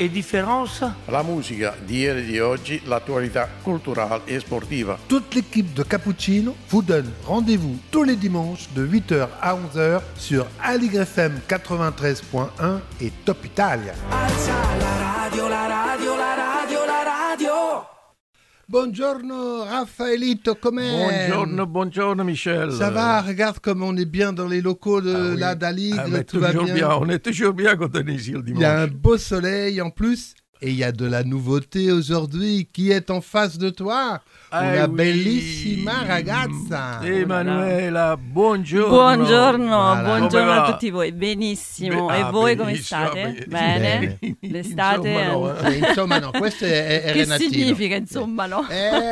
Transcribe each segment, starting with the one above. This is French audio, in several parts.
e differenza? La musica di ieri e di oggi, l'attualità culturale e sportiva. Toute l'équipe de Cappuccino vous donne rendez-vous tous les dimanches de 8h à 11h sur Aligre FM 93.1 et Top Italia. Alza la radio, la radio, la radio, la radio. Buongiorno Raffaelito, com'è? Buongiorno Michel. Ça va, regarde comme on est bien dans les locaux de la d'Aligre, tout va bien. On est toujours bien quand on est ici le dimanche. Il y a un beau soleil en plus et il y a de la nouveauté aujourd'hui. Qui est en face de toi? Una bellissima ragazza. Emanuela, buongiorno. Buongiorno a tutti voi. Benissimo. E voi come state? Bene? L'estate? Insomma no, questo è Che Renatino. significa insomma no?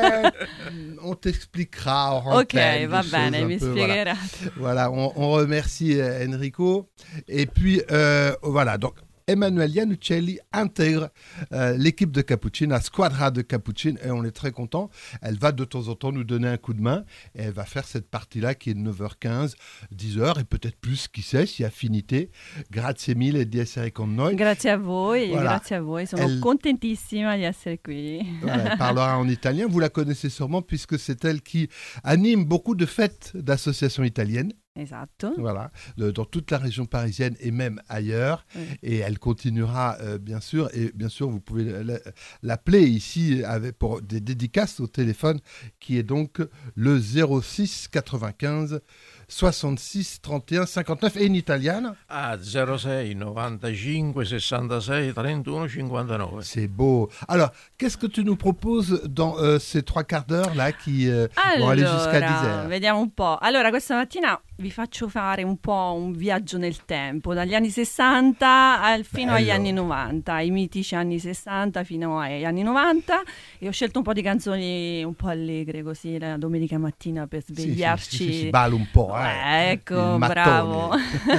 On t'expliquera en Ok, antenne, va des bene, choses mi un peu, spiegherate. Voilà, on remercie Enrico. Et puis, voilà, donc Emmanuel Iannuccelli intègre l'équipe de Cappuccino, la squadra de Cappuccino, et on est très content. Elle va de temps en temps nous donner un coup de main, et elle va faire cette partie-là qui est de 9h15, 10h, et peut-être plus, qui sait, si affinité. Grazie mille di essere con noi. Grazie a voi, Voilà. grazie a voi. Sono contentissima di essere qui. Voilà, elle parlera en italien. Vous la connaissez sûrement puisque c'est elle qui anime beaucoup de fêtes d'associations italiennes. Esatto. Voilà, dans toute la région parisienne et même ailleurs. Oui. Et elle continuera, bien sûr. Et bien sûr, vous pouvez l'appeler ici pour des dédicaces au téléphone qui est donc le 06 95 66 31 59 et in italiano. Ah, 06 95 66 31 59. C'est beau. Alors, qu'est-ce que tu nous proposes dans ces 3 quarts d'heure là qui vont aller jusqu'à 10h? Vediamo un po'. Allora, questa mattina vi faccio fare un po' un viaggio nel tempo, dagli anni 60 fino agli anni 90, i mitici anni 60 fino agli anni 90, e ho scelto un po' di canzoni un po' allegre così la domenica mattina per svegliarci. Si balla un po', ecco, bravo.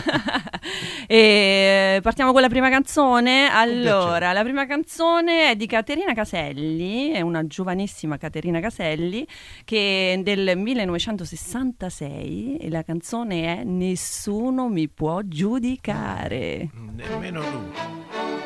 E partiamo con la prima canzone. Allora, la prima canzone è di Caterina Caselli, è una giovanissima Caterina Caselli che è del 1966 e la canzone è Nessuno mi può giudicare. Nemmeno tu.